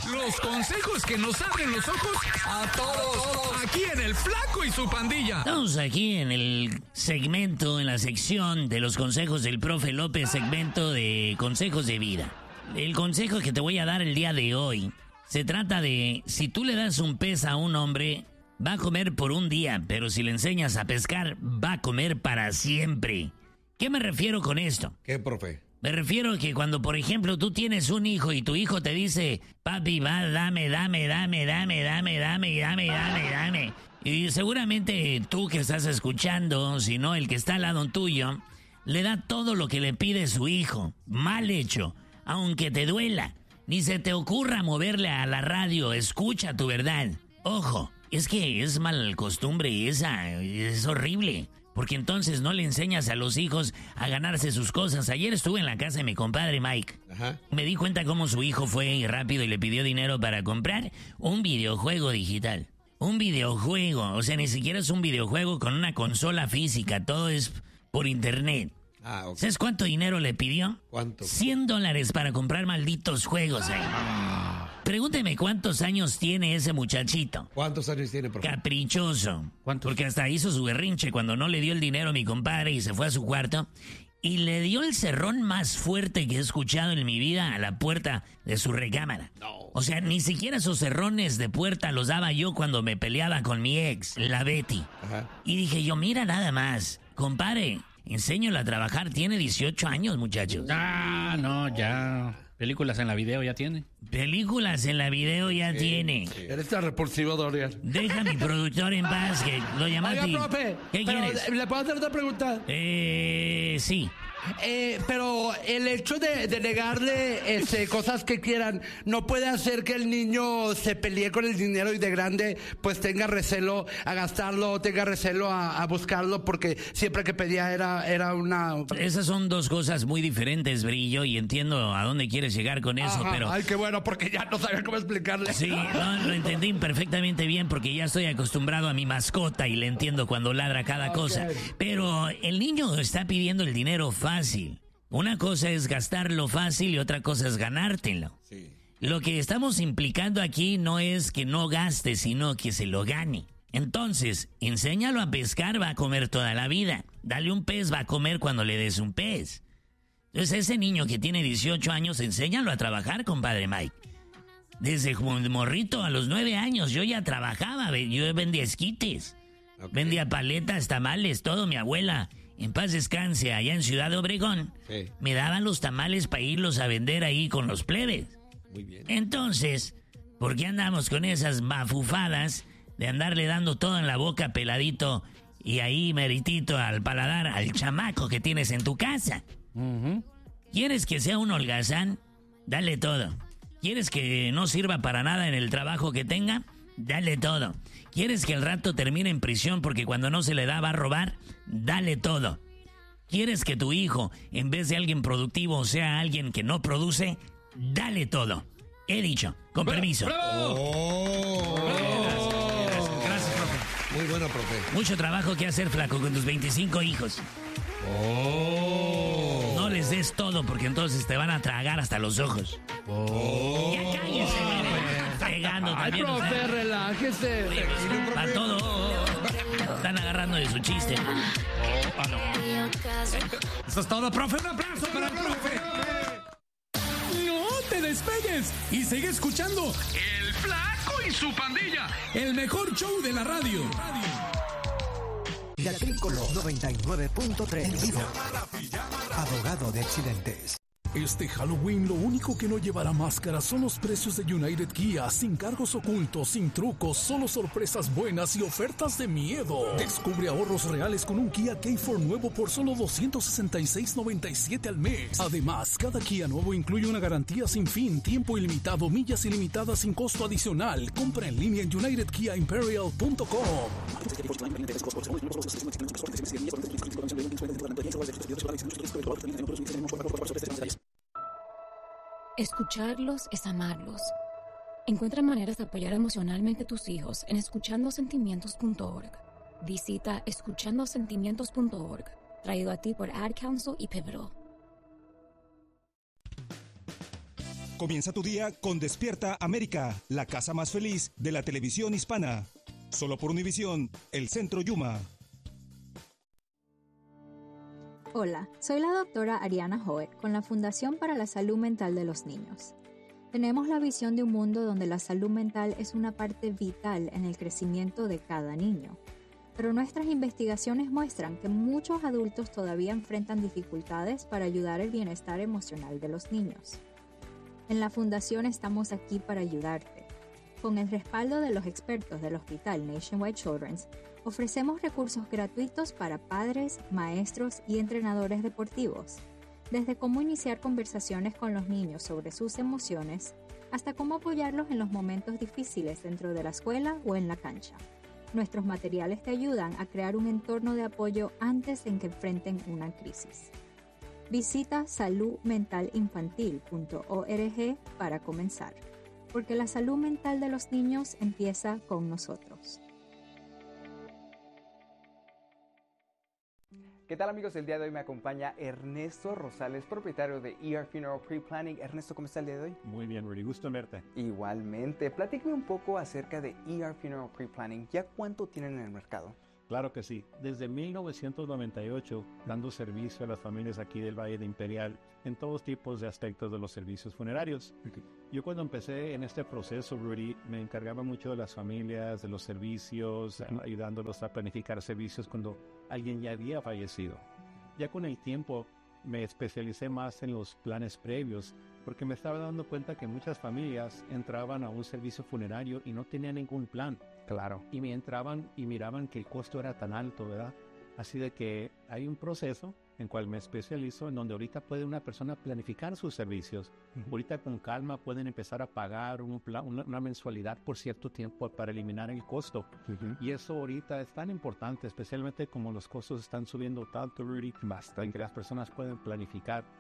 Los consejos que nos abren los ojos a todos. Aquí en El Flaco y su Pandilla. Estamos aquí en el segmento, en la sección de los consejos del profe López, segmento de consejos de vida. El consejo que te voy a dar el día de hoy se trata de: si tú le das un pez a un hombre, va a comer por un día, pero si le enseñas a pescar, va a comer para siempre. ¿Qué me refiero con esto? ¿Qué, profe? Me refiero a que cuando, por ejemplo, tú tienes un hijo y tu hijo te dice: papi, va, dame. Y seguramente tú que estás escuchando, si no el que está al lado tuyo, le da todo lo que le pide su hijo. Mal hecho, aunque te duela. Ni se te ocurra moverle a la radio, escucha tu verdad. Ojo, es que es mal costumbre esa, es horrible. Porque entonces no le enseñas a los hijos a ganarse sus cosas. Ayer estuve en la casa de mi compadre Mike. Ajá. Me di cuenta cómo su hijo fue rápido y le pidió dinero para comprar un videojuego digital. Un videojuego, o sea, ni siquiera es un videojuego con una consola física, todo es por internet. Ah, ok. ¿Sabes cuánto dinero le pidió? ¿Cuánto? $100 para comprar malditos juegos ahí. Pregúnteme cuántos años tiene ese muchachito. ¿Cuántos años tiene, profe? Caprichoso. ¿Cuántos? Porque hasta hizo su berrinche cuando no le dio el dinero a mi compadre y se fue a su cuarto. Y le dio el cerrón más fuerte que he escuchado en mi vida a la puerta de su recámara. No. O sea, ni siquiera esos cerrones de puerta los daba yo cuando me peleaba con mi ex, la Betty. Ajá. Y dije yo, mira nada más, compadre, enséñalo a trabajar, tiene 18 años, muchachos. Ah, no, ya. Películas en la video ya tiene. Películas en la video ya tiene. Sí. Eres tan repulsivo, Dorian. Deja a mi productor en paz, que lo llamaste. Oiga, profe, ¿Qué pero, quieres? ¿le puedo hacer otra pregunta? Sí. Pero el hecho de negarle cosas que quieran no puede hacer que el niño se pelee con el dinero y de grande pues tenga recelo a gastarlo, tenga recelo a buscarlo, porque siempre que pedía era una... Esas son dos cosas muy diferentes, Brillo, y entiendo a dónde quieres llegar con eso, Ajá. pero... Ay, qué bueno, porque ya no sabía cómo explicarle. Sí, no, lo entendí perfectamente bien porque ya estoy acostumbrado a mi mascota y le entiendo cuando ladra cada cosa. Pero el niño está pidiendo el dinero fácil. Una cosa es gastarlo fácil y otra cosa es ganártelo. Sí. Lo que estamos implicando aquí no es que no gaste, sino que se lo gane. Entonces, enséñalo a pescar, va a comer toda la vida. Dale un pez, va a comer cuando le des un pez. Entonces, ese niño que tiene 18 años, enséñalo a trabajar, compadre Mike. Desde morrito, a los 9 años, yo ya trabajaba, yo vendía esquites. Ok. Vendía paletas, tamales, todo. Mi abuela, en paz descanse, allá en Ciudad de Obregón, Sí. me daban los tamales para irlos a vender ahí con los plebes. Muy bien. Entonces, ¿por qué andamos con esas mafufadas de andarle dando todo en la boca peladito y ahí meritito al paladar al chamaco que tienes en tu casa? ¿Quieres que sea un holgazán? Dale todo. ¿Quieres que no sirva para nada en el trabajo que tenga? Dale todo. ¿Quieres que el rato termine en prisión porque cuando no se le da va a robar? Dale todo. ¿Quieres que tu hijo, en vez de alguien productivo, sea alguien que no produce? Dale todo. He dicho, con permiso. Oh. Gracias, profe. Muy bueno, profe. Mucho trabajo que hacer, flaco, con tus 25 hijos. No les des todo porque entonces te van a tragar hasta los ojos. Ya cállese, fregando Ay, también. profe, relájese. Para todo. Están agarrando de su chiste. Eso es todo, profe. Un aplauso para el profe. No te despegues y sigue escuchando El Flaco y su Pandilla, el mejor show de la radio. De Agrícola 99.3 Vivo. Abogado de accidentes. Este Halloween lo único que no llevará máscara son los precios de United Kia, sin cargos ocultos, sin trucos, solo sorpresas buenas y ofertas de miedo. Descubre ahorros reales con un Kia K4 nuevo por solo $266.97 al mes. Además, cada Kia nuevo incluye una garantía sin fin, tiempo ilimitado, millas ilimitadas sin costo adicional. Compra en línea en unitedkiaimperial.com. Escucharlos es amarlos. Encuentra maneras de apoyar emocionalmente a tus hijos en escuchandosentimientos.org. Visita escuchandosentimientos.org, traído a ti por Ad Council y Pivotal. Comienza tu día con Despierta América, la casa más feliz de la televisión hispana. Solo por Univisión, el Centro Yuma. Hola, soy la doctora Ariana Hoek con la Fundación para la Salud Mental de los Niños. Tenemos la visión de un mundo donde la salud mental es una parte vital en el crecimiento de cada niño. Pero nuestras investigaciones muestran que muchos adultos todavía enfrentan dificultades para ayudar el bienestar emocional de los niños. En la Fundación estamos aquí para ayudarte. Con el respaldo de los expertos del Hospital Nationwide Children's, ofrecemos recursos gratuitos para padres, maestros y entrenadores deportivos, desde cómo iniciar conversaciones con los niños sobre sus emociones, hasta cómo apoyarlos en los momentos difíciles dentro de la escuela o en la cancha. Nuestros materiales te ayudan a crear un entorno de apoyo antes de que enfrenten una crisis. Visita saludmentalinfantil.org para comenzar, porque la salud mental de los niños empieza con nosotros. ¿Qué tal, amigos? El día de hoy me acompaña Ernesto Rosales, propietario de ER Funeral Pre-Planning. Ernesto, ¿cómo está el día de hoy? Muy bien, Rudy. Gusto en verte. Igualmente. Platícame un poco acerca de ER Funeral Pre-Planning. ¿Ya cuánto tienen en el mercado? Claro que sí. Desde 1998, dando servicio a las familias aquí del Valle de Imperial en todos tipos de aspectos de los servicios funerarios. Yo cuando empecé en este proceso, Rudy, me encargaba mucho de las familias, de los servicios, ayudándolos a planificar servicios cuando alguien ya había fallecido. Ya con el tiempo me especialicé más en los planes previos, porque me estaba dando cuenta que muchas familias entraban a un servicio funerario y no tenían ningún plan. Claro. Y me entraban y miraban que el costo era tan alto, ¿verdad? Así de que hay un proceso en cual me especializo, en donde ahorita puede una persona planificar sus servicios. Ahorita con calma pueden empezar a pagar una mensualidad por cierto tiempo para eliminar el costo. Y eso ahorita es tan importante, especialmente como los costos están subiendo tanto, Rudy, basta, que las personas pueden planificar